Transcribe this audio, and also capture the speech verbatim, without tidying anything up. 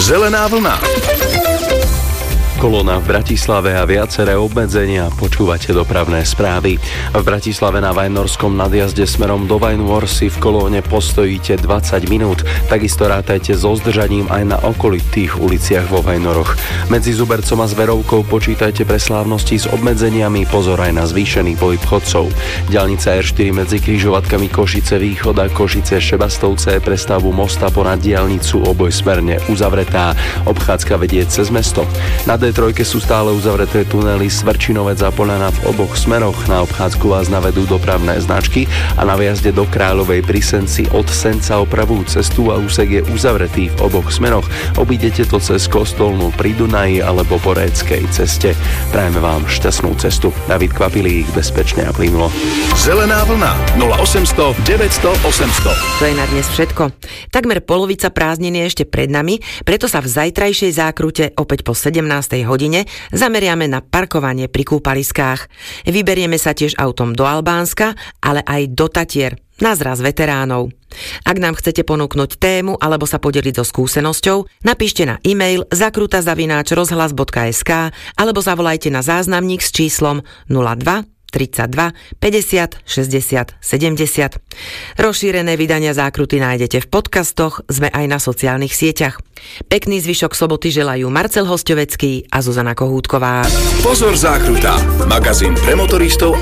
Zelená vlna. Kolóna v Bratislave a viaceré obmedzenia. Počúvate dopravné správy. V Bratislave na Vajnorskom nadjazde smerom do Vajnor si v kolóne postojíte dvadsať minút. Takisto rátajte so zdržaním aj na okolitých uliciach vo Vajnoroch. Medzi Zubercom a Zverovkou počítajte pre slávnosti s obmedzeniami, pozor aj na zvýšený pohyb chodcov. Diaľnica er štyri medzi križovatkami Košice Východ a Košice Šebastovce pre stavbu mosta ponad diaľnicu obojsmerne uzavretá. Obchádzka vedie cez mesto. Na dé tri sú stále uzavreté tunely Svrčinovec a Poľana v oboch smeroch. Na obchádzku vás navedú dopravné značky a na vjazde do Kráľovej pri Senci od Senca opravujú cestu a úsek je uzavretý v oboch smeroch. Obídete to cez Kostolnú pri Dunaji alebo po Réckej ceste. Prajeme vám šťastnú cestu. David Kvapilík, bezpečne a plynulo. Zelená vlna nula osemsto deväťsto osemsto. To je na dnes všetko. Takmer polovica prázdnin je ešte pred nami, preto sa v zajtrajšej zákrute opäť po sedemnástej hodine zameriame na parkovanie pri kúpaliskách. Vyberieme sa tiež autom do Albánska, ale aj do Tatier, na zraz veteránov. Ak nám chcete ponúknuť tému alebo sa podeliť so skúsenosťou, napíšte na e-mail zakruta zavináč rozhlas bodka es ká alebo zavolajte na záznamník s číslom nula dva tridsaťdva päťdesiat šesťdesiat sedemdesiat. Rozšírené vydania zákruty nájdete v podcastoch, sme aj na sociálnych sieťach. Pekný zvyšok soboty želajú Marcel Hosťovecký a Zuzana Kohútková. Pozor, zákruta! Magazín pre motoristov